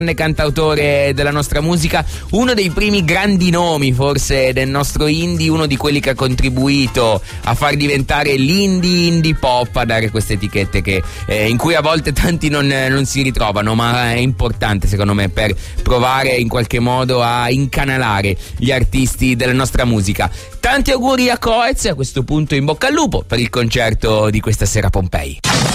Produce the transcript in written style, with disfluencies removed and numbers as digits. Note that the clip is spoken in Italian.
cantautore della nostra musica, uno dei primi grandi nomi forse del nostro indie, uno di quelli che ha contribuito a far diventare indie pop, a dare queste etichette che in cui a volte tanti non si ritrovano, ma è importante secondo me per provare in qualche modo a incanalare gli artisti della nostra musica. Tanti auguri a Coez e a questo punto in bocca al lupo per il concerto di questa sera a Pompei.